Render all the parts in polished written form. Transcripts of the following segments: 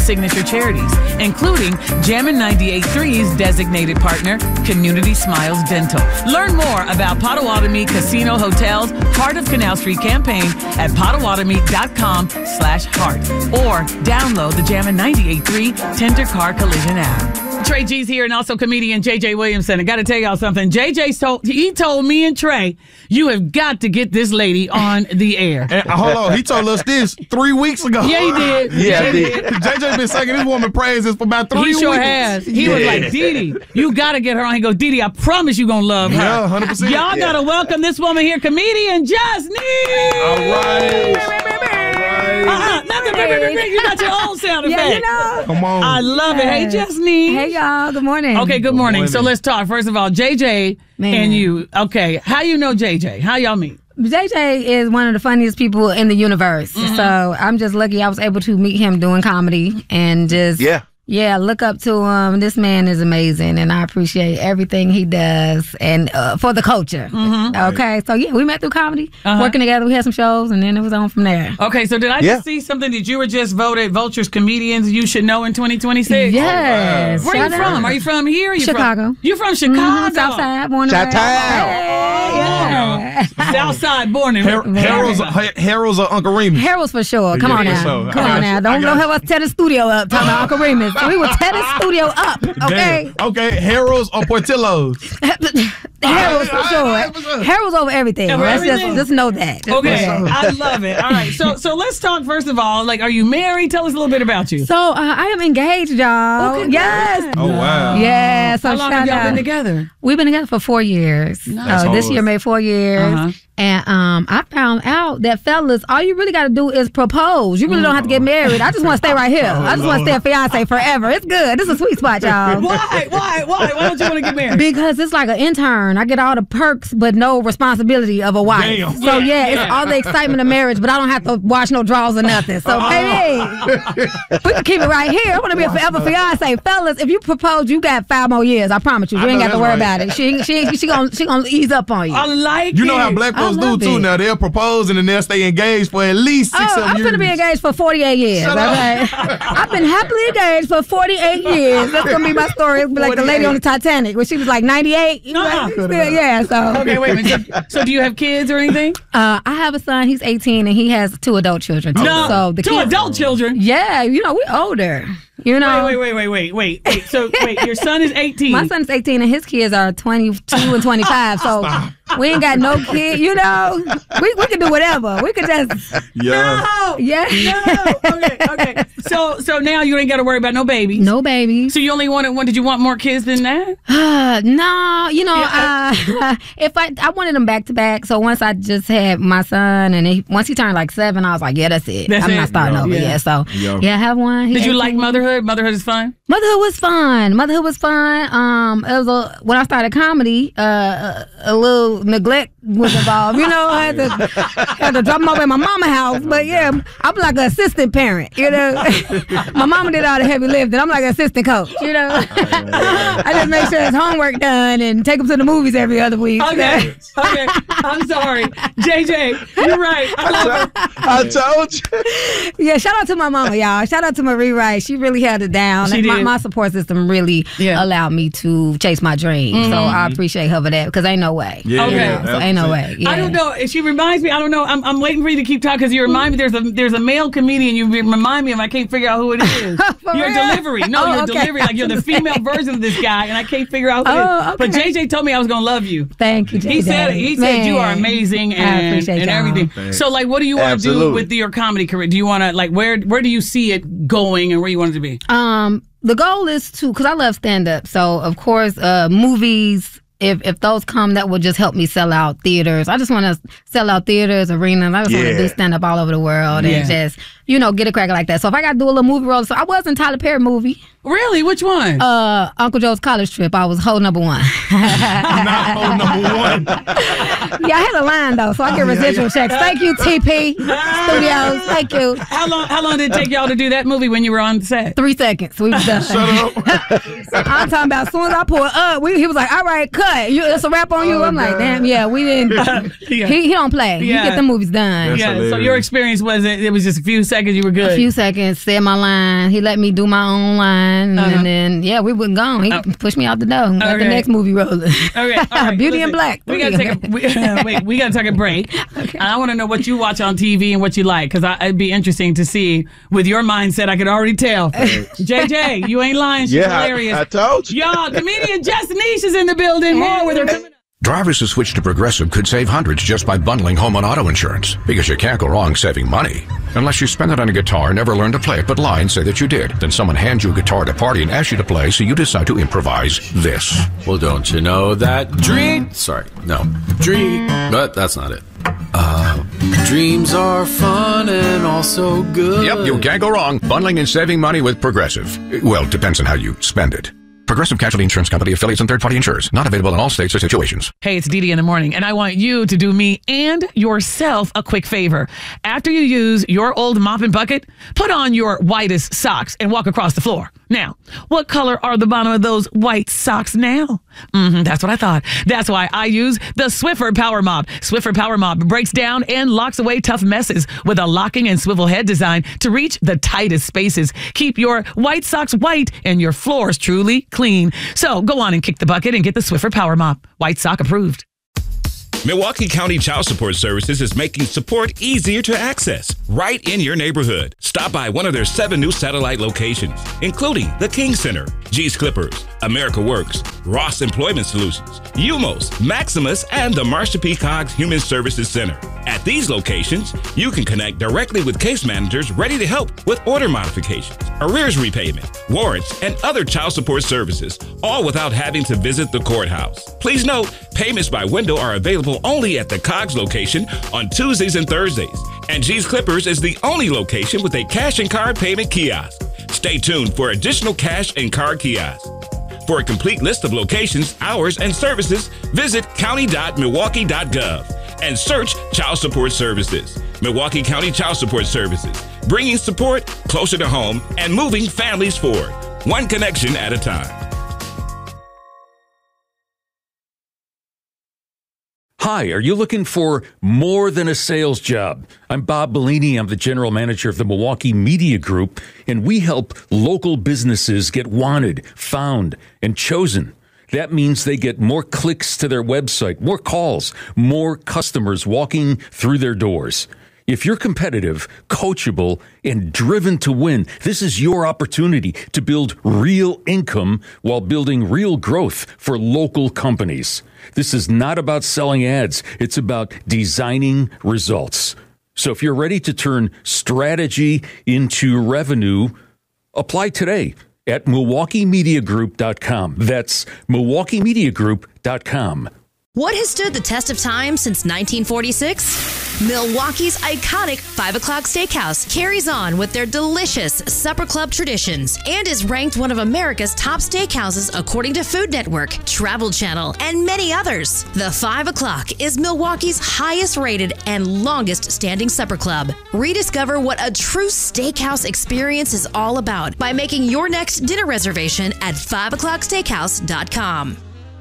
signature charities, including Jammin' 98.3's designated partner, Community Smiles Dental. Learn more about Potawatomi Casino Hotel's Heart of Canal Street campaign at potawatomi.com/heart or download the Jammin' 98.3 Tender Car Collision app. Trey G's here and also comedian JJ Williamson. I got to tell y'all something. JJ told me and Trey, you have got to get this lady on the air. And, hold on, he told us this 3 weeks ago. Yeah, he did. Yeah, he did. JJ been singing this woman praises for about 3 weeks. He sure has. He was like, Didi, you got to get her on. He goes, Didi, I promise you going to love her. Yeah, 100%. Y'all got to welcome this woman here, comedian Jasneen. All right. Nothing. You got your own sound effect. Yeah, you know. Come on. I love it. Hey, Jasmine. Hey, y'all. Good morning. Okay, good morning. So let's talk. First of all, JJ and you. Okay, how you know JJ? How y'all meet? JJ is one of the funniest people in the universe. Mm-hmm. So I'm just lucky I was able to meet him doing comedy and just... Yeah, look up to him. This man is amazing, and I appreciate everything he does and for the culture. Mm-hmm. Okay, so yeah, we met through comedy, working together. We had some shows, and then it was on from there. Okay, so did I just see something that you were just voted Vulture's Comedians You Should Know in 2026? Yes. Oh, wow. Where are you from? Are you from here? Chicago. You from Chicago? Southside, born and raised. Southside, born and Harold's Uncle Remus. Harold's for sure. Come on now. Come on now. Don't have us tear the studio up talking about Uncle Remus. We will tear the studio up, okay? Damn. Okay, Harold's or Portillo's? Harold's for sure. Harold's over everything. Let's just know that. Okay, I love it. All right, so let's talk first of all. Like, are you married? Tell us a little bit about you. So I am engaged, y'all. Okay, yes. Oh wow. Yeah. So how long have y'all been together? We've been together for 4 years. Nice. This year made 4 years. And I found out that, fellas, all you really got to do is propose. You really don't have to get married. I just want to stay right here. I just want to stay a fiance forever. It's good. This is a sweet spot, y'all. Why? Why don't you want to get married? Because it's like an intern. I get all the perks, but no responsibility of a wife. Damn. So, it's all the excitement of marriage, but I don't have to wash no drawers or nothing. So, baby, we can keep it right here. I want to be a forever fiance. Fellas, if you propose, you got 5 more years. I promise you. You ain't got to worry about it. She gonna ease up on you. I like You know how black folks do too now. They'll propose and then they'll stay engaged for at least 6 years. I'm going to be engaged for 48 years. Okay? I've been happily engaged for 48 years. That's going to be my story. It'll be like the lady on the Titanic when she was like 98. So. Okay, wait a minute. So do you have kids or anything? I have a son. He's 18 and he has 2 adult children too. No, so the 2 adult children? Yeah, we're older. You know. Wait. So your son is 18. My son is 18 and his kids are 22 and 25. So we ain't got no kid. You know, we can do whatever. We could just. Yeah. Okay. So now you ain't got to worry about no babies. No babies. So you only wanted one? Did you want more kids than that? No. You know, if I wanted them back to back. So once I just had my son and once he turned like 7, I was like, yeah, that's it. I'm not starting over. Yeah. So I have one. Did you like motherhood? Motherhood is fun? Motherhood was fun. It was when I started comedy, a little neglect was involved. You know, I had to drop them off at my mama's house. But yeah, I'm like an assistant parent. You know, my mama did all the heavy lifting. I'm like an assistant coach. You know, I just make sure his homework done and take him to the movies every other week. Okay. I'm sorry, JJ. You're right. I told you. Yeah, shout out to my mama, y'all. Shout out to Marie Rice. She really held it down. She did. My support system really allowed me to chase my dreams. So I appreciate her for that because ain't no way. Yeah, okay. So ain't no way. Yeah. I don't know. She reminds me. I don't know. I'm waiting for you to keep talking because you remind me. There's a male comedian you remind me of. I can't figure out who it is. Your delivery. No, your delivery. Like you're the female version of this guy, and I can't figure out who it is. Okay. But JJ told me I was gonna love you. Thank you, JJ. He said you are amazing and everything. Thanks. So like, what do you want to do with your comedy career? Do you want to like where do you see it going and where you want it to be? The goal is to, because I love stand-up, so of course movies, if those come, that will just help me sell out theaters. I just want to sell out theaters, arenas. I just want to do stand-up all over the world and just, get a cracker like that. So if I got to do a little movie role, so I was in Tyler Perry movie. Really? Which one? Uncle Joe's college trip. I was hole number 1. Not hole number 1. Yeah, I had a line though, so I get residual checks. Thank you, TP Studios. Thank you. How long did it take y'all to do that movie when you were on set? 3 seconds. We was done. Shut up. I'm talking about as soon as I pulled up, he was like, "All right, cut. It's a wrap on you." I'm like, "Damn, yeah, we didn't." He don't play. He get the movies done. That's hilarious. So your experience was it was just a few seconds. seconds, you were good. A few seconds, said my line. He let me do my own line. And then, we went gone. He pushed me out the door. Got the next movie rolling. Okay. All right. Beauty and Black. We got to take a break. Okay. And I want to know what you watch on TV and what you like, because it'd be interesting to see with your mindset. I could already tell. JJ, you ain't lying. She's hilarious. I told you. Y'all, comedian Jess Niche is in the building. More with her coming up. Drivers who switch to Progressive could save hundreds just by bundling home and auto insurance, because you can't go wrong saving money. Unless you spend it on a guitar and never learn to play it but lie and say that you did. Then someone hands you a guitar at a party and asks you to play, so you decide to improvise this. Well, don't you know that but that's not it. Dreams are fun and also good. Yep, you can't go wrong bundling and saving money with Progressive. Well, depends on how you spend it. Progressive Casualty Insurance Company, affiliates, and third-party insurers. Not available in all states or situations. Hey, it's Dee Dee in the morning, and I want you to do me and yourself a quick favor. After you use your old mop and bucket, put on your whitest socks and walk across the floor. Now, what color are the bottom of those white socks now? That's what I thought. That's why I use the Swiffer Power Mop. Swiffer Power Mop breaks down and locks away tough messes with a locking and swivel head design to reach the tightest spaces. Keep your white socks white and your floors truly clean. So go on and kick the bucket and get the Swiffer Power Mop. White sock approved. Milwaukee County Child Support Services is making support easier to access right in your neighborhood. Stop by one of their 7 new satellite locations, including the King Center, G's Clippers, America Works, Ross Employment Solutions, UMOS, Maximus, and the Marsha P. Coggs Human Services Center. At these locations, you can connect directly with case managers ready to help with order modifications, arrears repayment, warrants, and other child support services, all without having to visit the courthouse. Please note, payments by window are available only at the Coggs location on Tuesdays and Thursdays, and G's Clippers is the only location with a cash and card payment kiosk. Stay tuned for additional cash and card kiosks. For a complete list of locations, hours, and services, visit county.milwaukee.gov and search Child Support Services. Milwaukee County Child Support Services, bringing support closer to home and moving families forward, one connection at a time. Hi, are you looking for more than a sales job? I'm Bob Bellini. I'm the general manager of the Milwaukee Media Group, and we help local businesses get wanted, found, and chosen. That means they get more clicks to their website, more calls, more customers walking through their doors. If you're competitive, coachable, and driven to win, this is your opportunity to build real income while building real growth for local companies. This is not about selling ads. It's about designing results. So if you're ready to turn strategy into revenue, apply today at MilwaukeeMediaGroup.com. That's MilwaukeeMediaGroup.com. What has stood the test of time since 1946? Milwaukee's iconic 5 O'Clock Steakhouse carries on with their delicious Supper Club traditions and is ranked one of America's top steakhouses according to Food Network, Travel Channel, and many others. The 5 O'Clock is Milwaukee's highest rated and longest standing supper club. Rediscover what a true steakhouse experience is all about by making your next dinner reservation at 5o'clocksteakhouse.com.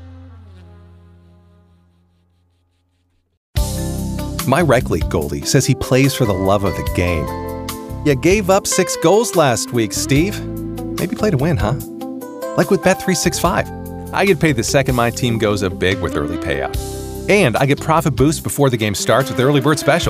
My rec league goalie says he plays for the love of the game. You gave up 6 goals last week, Steve. Maybe play to win, huh? Like with Bet365. I get paid the second my team goes up big with early payout. And I get profit boost before the game starts with the early bird special.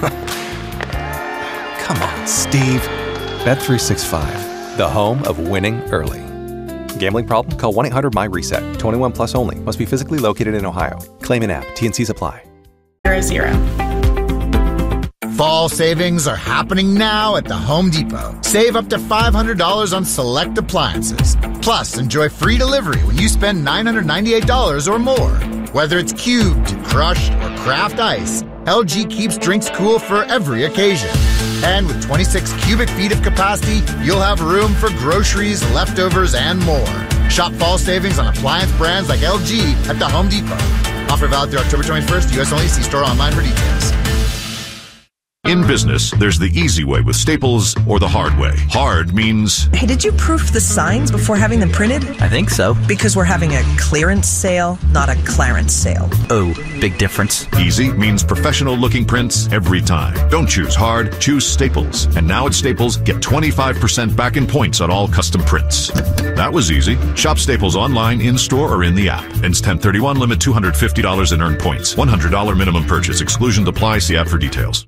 Come on, Steve. Bet365, the home of winning early. Gambling problem? Call 1-800-MY-RESET. 21 plus only. Must be physically located in Ohio. Claim in app. T&Cs apply. 0. Fall savings are happening now at the Home Depot. Save up to $500 on select appliances. Plus, enjoy free delivery when you spend $998 or more. Whether it's cubed, crushed, or craft ice, LG keeps drinks cool for every occasion. And with 26 cubic feet of capacity, you'll have room for groceries, leftovers, and more. Shop fall savings on appliance brands like LG at the Home Depot. Offer valid through October 21st, U.S. only. See store online for details. In business, there's the easy way with Staples or the hard way. Hard means... Hey, did you proof the signs before having them printed? I think so. Because we're having a clearance sale, not a clarence sale. Oh, big difference. Easy means professional-looking prints every time. Don't choose hard, choose Staples. And now at Staples, get 25% back in points on all custom prints. That was easy. Shop Staples online, in-store, or in the app. Ends 10/31, limit $250 in earned points. $100 minimum purchase. Exclusions apply. See app for details.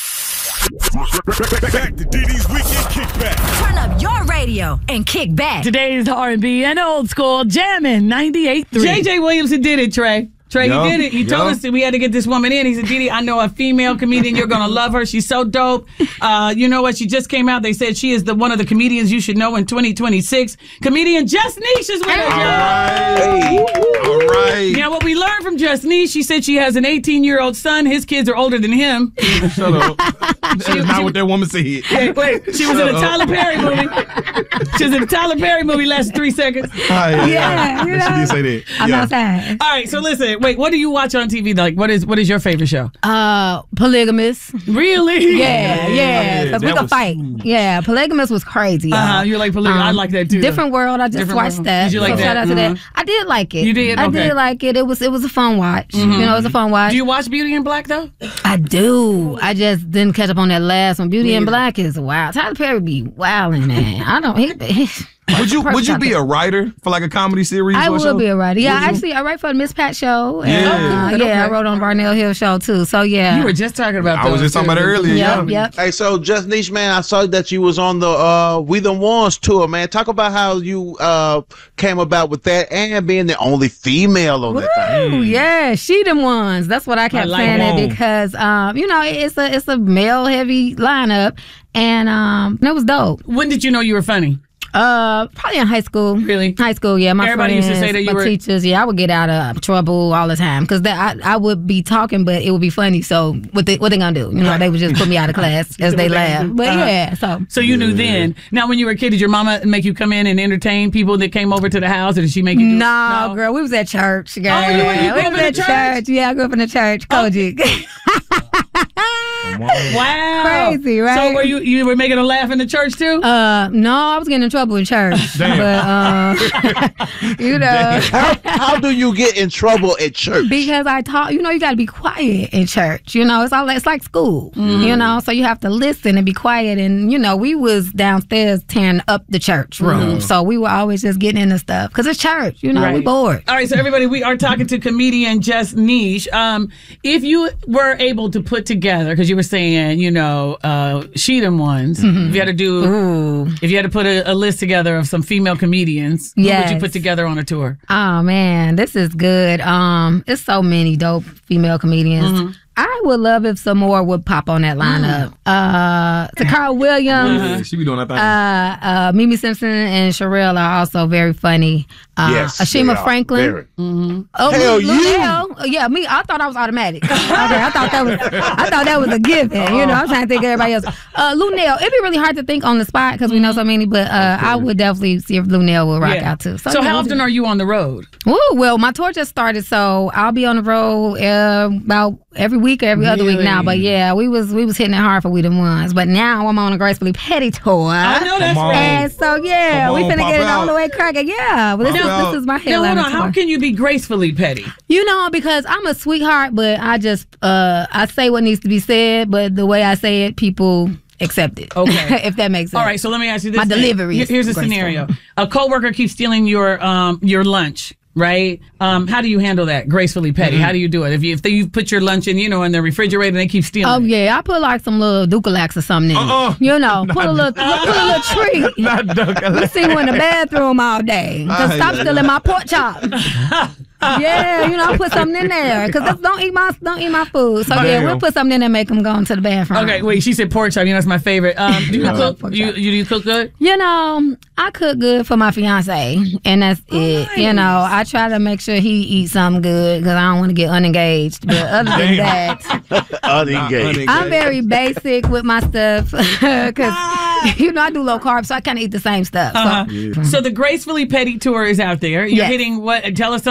Back to DD's Weekend Kickback. Turn up your radio and kick back. Today's R&B and old school jamming 98.3. JJ Williamson did it, Trey. Trey, he did it. He told us that we had to get this woman in. He said, Didi, I know a female comedian. You're going to love her. She's so dope. You know what? She just came out. They said she is one of the comedians you should know in 2026. Comedian Just Niche is with us. All right. Now, what we learned from Just Niche, she said she has an 18-year-old son. His kids are older than him. Shut up. That's not what that woman said. Wait. She was in a Tyler Perry movie. She was in a Tyler Perry movie. Lasted 3 seconds. Yeah, you know? She did say that. I'm outside. All right, so listen. Wait, what do you watch on TV? Like, what is your favorite show? Polygamous. Really? Yeah. Because we could fight. Yeah, Polygamous was crazy. You like Polygamous? I like that too. Different World. I just watched that. Did you like that? Shout out to that. I did like it. You did? I Okay. did like it. It was a fun watch. Mm-hmm. You know, it was a fun watch. Do you watch Beauty in Black though? I do. I just didn't catch up on that last one. Beauty in Black is wild. Tyler Perry be wilding, man. I don't. Would you be a writer for like a comedy series? I or would show? be a writer. Yeah, actually, I write for the Miss Pat show. Yeah. And, I wrote on Barnell Hill show too. So yeah. You were just talking about. I was just talking about it earlier. Yep. Hey, so Just Niche, man, I saw that you was on the We the Ones tour, man. Talk about how you came about with that and being the only female on that thing. Yeah, she them ones. That's what I kept saying it because you know, it's a male heavy lineup and it was dope. When did you know you were funny? Probably in high school. Really? High school, yeah. My Everybody friends, used to say that you my were teachers. Yeah, I would get out of trouble all the time because I would be talking, but it would be funny. So what they gonna do? You know, they would just put me out of class as they laugh. But yeah, so you knew then. Now, when you were a kid, did your mama make you come in and entertain people that came over to the house, or did she make you? No, girl, we was at church. Girl. Oh, you grew up in at church? Yeah, I grew up in the church. Kojic. Wow, crazy, right? So were you were making a laugh in the church too? No, I was getting in trouble in church. But you know, how do you get in trouble at church? Because I taught, you know, you got to be quiet in church. You know, it's like school. You know, so you have to listen and be quiet. And you know, we was downstairs tearing up the church room, so we were always just getting into stuff because it's church. You know, we bored. All right, so everybody, we are talking to comedian Just Niche. If you were able to put together, because you were saying, you know, she them ones. If you had to put a list together of some female comedians, who would you put together on a tour? Oh man, this is good. It's so many dope female comedians. I would love if some more would pop on that lineup. Takara Williams, she be doing that thing. Mimi Simpson and Sherelle are also very funny. Yes, Ashima Franklin. Oh, Hell yeah, me. I thought I was automatic. Okay, I thought that was a given. You know, I'm trying to think of everybody else. Lunel. It'd be really hard to think on the spot because we know so many, but I would definitely see if Lunel will rock out too. So how often are you on the road? Well, my tour just started, so I'll be on the road about every week or every other week now. But yeah, we was hitting it hard for We the Ones. But now I'm on a Gracefully Petty tour. I know that's right. And so yeah, we finna get it all the way cracking. Yeah, but this is my headline. Now hold on, how can you be gracefully petty? You know, because I'm a sweetheart, but I just I say what needs to be said, but the way I say it, people accept it. Okay. If that makes sense. All right, so let me ask you this. My delivery. Here's a scenario. A coworker keeps stealing your lunch. Right? How do you handle that? Gracefully petty. How do you do it? If you put your lunch in, you know, in the refrigerator and they keep stealing. Oh yeah, I put like some little Dukalax or something in. You know, put a little treat. Not Dukalax. You see one in the bathroom all day. Just stop stealing my pork chop. Yeah, you know, I put something in there because don't eat my food. So yeah, we'll put something in there and make them go into the bathroom. Okay, wait. She said pork chop. You know, that's my favorite. Do you cook? You cook good? You know, I cook good for my fiance, and that's it. Nice. You know, I try to make sure he eats something good because I don't want to get unengaged. But other than that, I'm very basic with my stuff because you know I do low carb, so I kind of eat the same stuff. So the Gracefully Petty tour is out there. You're hitting what? Tell us some of the cities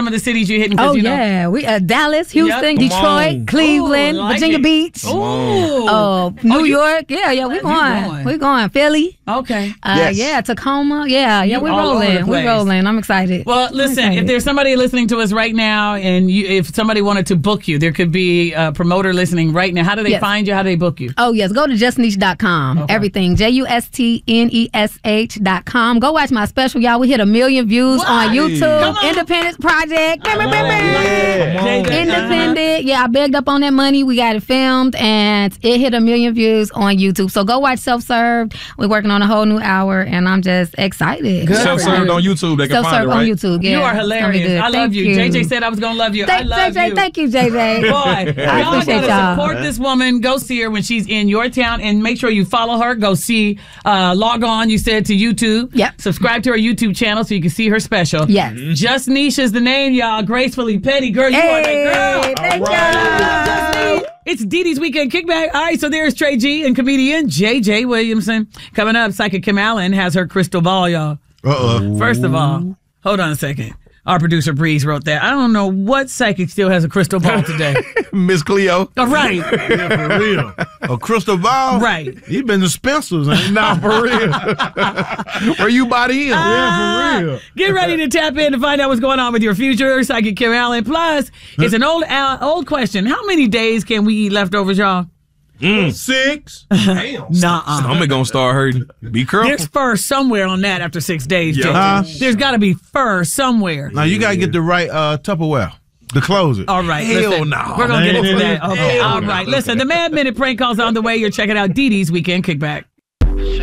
cities you're hitting? Oh, You know, yeah. We Dallas, Houston, Yep. Detroit, Cleveland, Ooh, like Virginia it. Beach. Ooh. New York. Yeah, we going. We going. Philly. Okay. Yeah, Tacoma. Yeah, You we all over the rolling. We place. rolling. I'm excited. Well, listen, if there's somebody listening to us right now and if somebody wanted to book you, there could be a promoter listening right now. How do they Yes. find you? How do they book you? Oh, yes. Go to justniche.com. Okay. Everything. JUSTNESH.com. Go watch my special, y'all. We hit 1 million views on YouTube. Independent Project. Independent. Yeah, I begged up on that money. We got it filmed, and it hit 1 million views on YouTube. So go watch Self-Serve. We're working on a whole new hour, and I'm just excited. Self-served on YouTube. They can find it, Self-serve right? on YouTube. Yeah, You are it's gonna be hilarious. good. I love Thank you. JJ said I was going to love you. I love JJ, you. thank you, JJ. Boy, I y'all appreciate gotta y'all. support this woman. Go see her when she's in your town, and make sure you follow her. Go see, log on. You said to YouTube. Yep. Subscribe to her YouTube channel so you can see her special. Yes. Just Niche is the name, y'all. Gracefully Petty, girl. You are that girl. Thank you. It's Dee Dee's Weekend Kickback. All right, so there's Trey G and comedian JJ Williamson. Coming up, Psychic Kim Allen has her crystal ball, y'all. First of all, hold on a second. Our producer Breeze wrote that. I don't know what psychic still has a crystal ball today. Miss Cleo. Oh, right. Yeah, for real. A crystal ball? Right. You been to Spencer's, ain't you? Nah, for real. Where you body in? Yeah, for real. Get ready to tap in to find out what's going on with your future. Psychic Kim Allen. Plus, it's an old question. How many days can we eat leftovers, y'all? 6. Damn. Nuh-uh. Stomach gonna start hurting. Be careful. There's fur somewhere on that after 6 days, Yeah. JJ. There's got to be fur somewhere. Now you gotta get the right Tupperware to close it. All right. Hell listen, no. We're going to get into that. Okay. Hell All right. no. Listen, the Mad Minute prank call's on the way. You're checking out Dee Dee's Weekend Kickback.